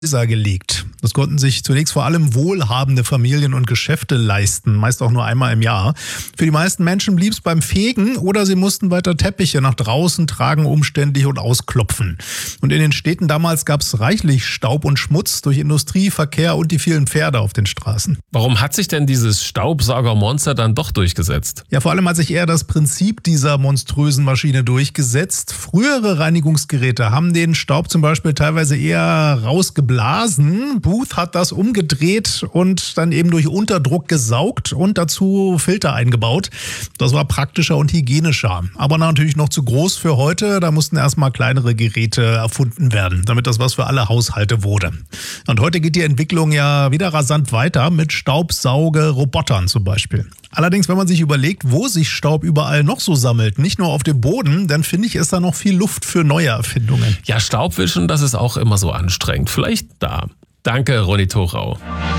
gelegt. Das konnten sich zunächst vor allem wohlhabende Familien und Geschäfte leisten, meist auch nur einmal im Jahr. Für die meisten Menschen blieb es beim Fegen oder sie mussten weiter Teppiche nach draußen tragen, umständlich und ausklopfen. Und in den Städten damals gab es reichlich Staub und Schmutz durch Industrie, Verkehr und die vielen Pferde auf den Straßen. Warum hat sich denn dieses Staubsaugermonster dann doch durchgesetzt? Ja, vor allem hat sich eher das Prinzip dieser monströsen Maschine durchgesetzt. Frühere Reinigungsgeräte haben den Staub zum Beispiel teilweise eher rausgeblasen. Booth hat das umgedreht und dann eben durch Unterdruck gesaugt und dazu Filter eingebaut. Das war praktischer und hygienischer. Aber natürlich noch zu groß für heute. Da mussten erstmal kleinere Geräte erfunden werden, damit das was für alle Haushalte wurde. Und heute geht die Entwicklung ja wieder rasant weiter mit Staubsaugerrobotern zum Beispiel. Allerdings, wenn man sich überlegt, wo sich Staub überall noch so sammelt, nicht nur auf dem Boden, dann finde ich, ist da noch viel Luft für neue Erfindungen. Ja, Staubwischen, das ist auch immer so anstrengend. Vielleicht da. Danke, Ronny Thorau.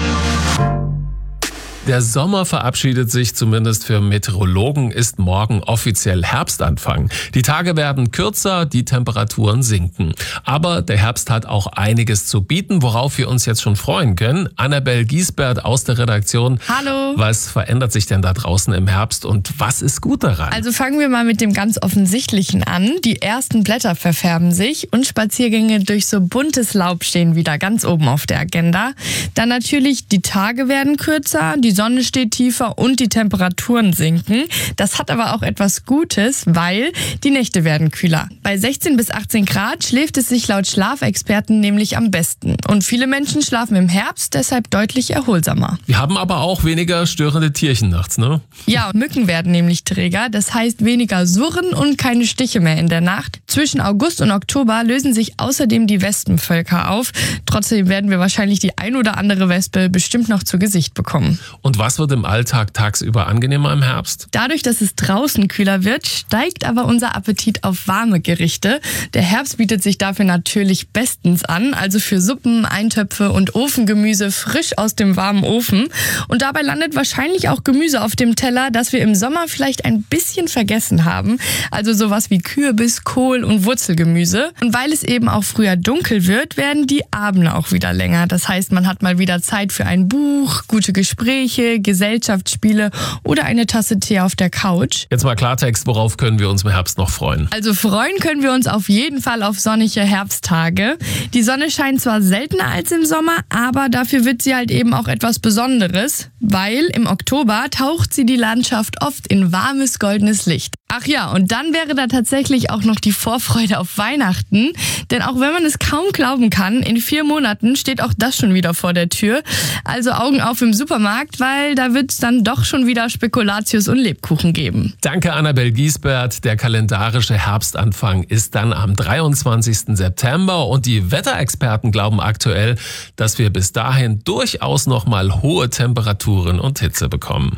Der Sommer verabschiedet sich, zumindest für Meteorologen ist morgen offiziell Herbstanfang. Die Tage werden kürzer, die Temperaturen sinken. Aber der Herbst hat auch einiges zu bieten, worauf wir uns jetzt schon freuen können. Annabel Giesbert aus der Redaktion. Hallo. Was verändert sich denn da draußen im Herbst und was ist gut daran? Also fangen wir mal mit dem ganz Offensichtlichen an. Die ersten Blätter verfärben sich und Spaziergänge durch so buntes Laub stehen wieder ganz oben auf der Agenda. Dann natürlich, die Tage werden kürzer, die Sonne steht tiefer und die Temperaturen sinken. Das hat aber auch etwas Gutes, weil die Nächte werden kühler. Bei 16 bis 18 Grad schläft es sich laut Schlafexperten nämlich am besten. Und viele Menschen schlafen im Herbst deshalb deutlich erholsamer. Wir haben aber auch weniger störende Tierchen nachts, ne? Ja, Mücken werden nämlich träger. Das heißt weniger Surren und keine Stiche mehr in der Nacht. Zwischen August und Oktober lösen sich außerdem die Wespenvölker auf. Trotzdem werden wir wahrscheinlich die ein oder andere Wespe bestimmt noch zu Gesicht bekommen. Und was wird im Alltag tagsüber angenehmer im Herbst? Dadurch, dass es draußen kühler wird, steigt aber unser Appetit auf warme Gerichte. Der Herbst bietet sich dafür natürlich bestens an, also für Suppen, Eintöpfe und Ofengemüse frisch aus dem warmen Ofen. Und dabei landet wahrscheinlich auch Gemüse auf dem Teller, das wir im Sommer vielleicht ein bisschen vergessen haben. Also sowas wie Kürbis, Kohl und Wurzelgemüse. Und weil es eben auch früher dunkel wird, werden die Abende auch wieder länger. Das heißt, man hat mal wieder Zeit für ein Buch, gute Gespräche, Gesellschaftsspiele oder eine Tasse Tee auf der Couch. Jetzt mal Klartext, worauf können wir uns im Herbst noch freuen? Also freuen können wir uns auf jeden Fall auf sonnige Herbsttage. Die Sonne scheint zwar seltener als im Sommer, aber dafür wird sie halt eben auch etwas Besonderes, weil im Oktober taucht sie die Landschaft oft in warmes, goldenes Licht. Ach ja, und dann wäre da tatsächlich auch noch die Vorfreude auf Weihnachten. Denn auch wenn man es kaum glauben kann, in 4 Monaten steht auch das schon wieder vor der Tür. Also Augen auf im Supermarkt, weil da wird es dann doch schon wieder Spekulatius und Lebkuchen geben. Danke, Annabel Giesbert. Der kalendarische Herbstanfang ist dann am 23. September und die Wetterexperten glauben aktuell, dass wir bis dahin durchaus nochmal hohe Temperaturen und Hitze bekommen.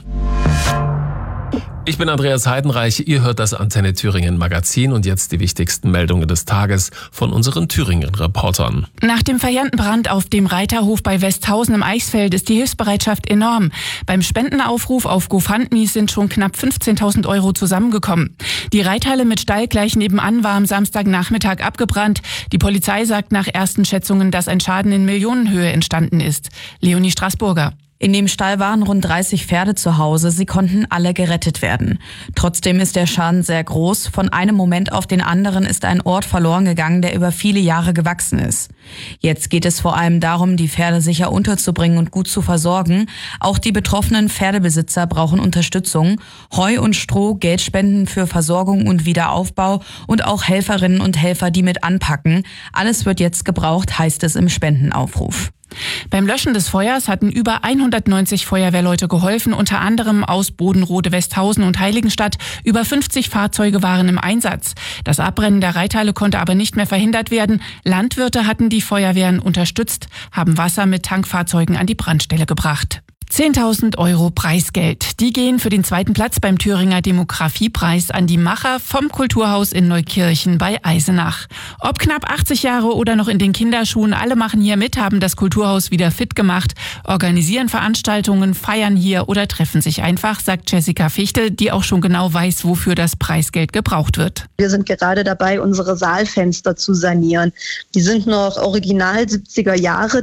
Ich bin Andreas Heidenreich, ihr hört das Antenne Thüringen Magazin und jetzt die wichtigsten Meldungen des Tages von unseren Thüringen-Reportern. Nach dem verheerenden Brand auf dem Reiterhof bei Westhausen im Eichsfeld ist die Hilfsbereitschaft enorm. Beim Spendenaufruf auf GoFundMe sind schon knapp 15.000 € zusammengekommen. Die Reithalle mit Stall gleich nebenan war am Samstagnachmittag abgebrannt. Die Polizei sagt nach ersten Schätzungen, dass ein Schaden in Millionenhöhe entstanden ist. Leonie Straßburger. In dem Stall waren rund 30 Pferde zu Hause. Sie konnten alle gerettet werden. Trotzdem ist der Schaden sehr groß. Von einem Moment auf den anderen ist ein Ort verloren gegangen, der über viele Jahre gewachsen ist. Jetzt geht es vor allem darum, die Pferde sicher unterzubringen und gut zu versorgen. Auch die betroffenen Pferdebesitzer brauchen Unterstützung. Heu und Stroh, Geldspenden für Versorgung und Wiederaufbau und auch Helferinnen und Helfer, die mit anpacken. Alles wird jetzt gebraucht, heißt es im Spendenaufruf. Beim Löschen des Feuers hatten über 190 Feuerwehrleute geholfen, unter anderem aus Bodenrode, Westhausen und Heiligenstadt. Über 50 Fahrzeuge waren im Einsatz. Das Abbrennen der Reithalle konnte aber nicht mehr verhindert werden. Landwirte hatten die Feuerwehren unterstützt, haben Wasser mit Tankfahrzeugen an die Brandstelle gebracht. 10.000 Euro Preisgeld. Die gehen für den zweiten Platz beim Thüringer Demografiepreis an die Macher vom Kulturhaus in Neukirchen bei Eisenach. Ob knapp 80 Jahre oder noch in den Kinderschuhen, alle machen hier mit, haben das Kulturhaus wieder fit gemacht, organisieren Veranstaltungen, feiern hier oder treffen sich einfach, sagt Jessica Fichtel, die auch schon genau weiß, wofür das Preisgeld gebraucht wird. Wir sind gerade dabei, unsere Saalfenster zu sanieren. Die sind noch original 70er Jahre.